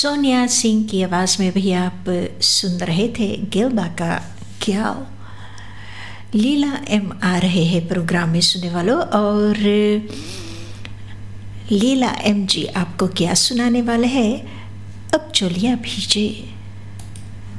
सोनिया सिंह की आवाज़ में भी आप सुन रहे थे गिलबा का क्याल। लीला एम आ रहे हैं प्रोग्राम में सुनने वालों, और लीला एम जी आपको क्या सुनाने वाले हैं। अब चोलियाँ भीजे।